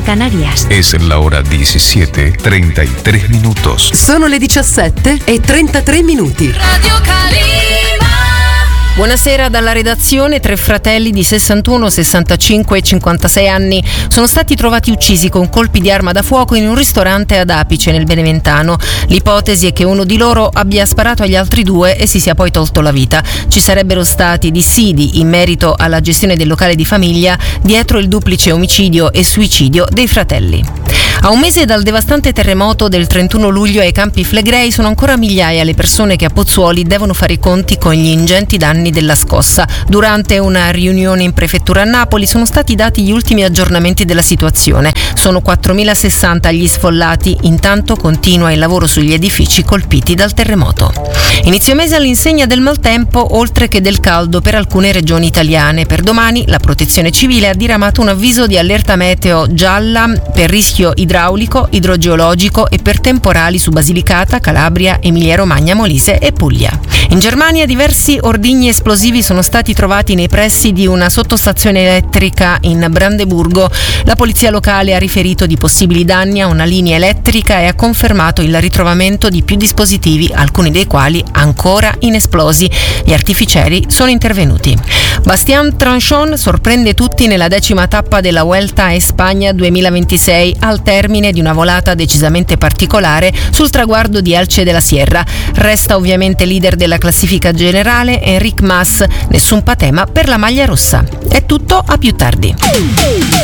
Canarias. Es la hora 17:33 minutos. Sono le 17:33 Radio Calima. Buonasera dalla redazione. 3 fratelli di 61, 65 e 56 anni sono stati trovati uccisi con colpi di arma da fuoco in un ristorante ad Apice, nel Beneventano. L'ipotesi è che uno di loro abbia sparato agli altri 2 e si sia poi tolto la vita. Ci sarebbero stati dissidi in merito alla gestione del locale di famiglia dietro il duplice omicidio e suicidio dei fratelli. A un mese dal devastante terremoto del 31 luglio ai Campi Flegrei sono ancora migliaia le persone che a Pozzuoli devono fare i conti con gli ingenti danni della scossa. Durante una riunione in prefettura a Napoli sono stati dati gli ultimi aggiornamenti della situazione. Sono 4.060 gli sfollati, intanto continua il lavoro sugli edifici colpiti dal terremoto. Inizio mese all'insegna del maltempo oltre che del caldo per alcune regioni italiane. Per domani la Protezione Civile ha diramato un avviso di allerta meteo gialla per rischio idraulico, idrogeologico e per temporali su Basilicata, Calabria, Emilia-Romagna, Molise e Puglia. In Germania diversi ordigni esplosivi sono stati trovati nei pressi di una sottostazione elettrica in Brandeburgo. La polizia locale ha riferito di possibili danni a una linea elettrica e ha confermato il ritrovamento di più dispositivi, alcuni dei quali ancora inesplosi. Gli artificieri sono intervenuti. Bastian Tranchon sorprende tutti nella 10ª tappa della Vuelta a Spagna 2026 al termine di una volata decisamente particolare sul traguardo di Elche de la Sierra. Resta ovviamente leader della classifica generale Enric Mas, nessun patema per la maglia rossa. È tutto, a più tardi.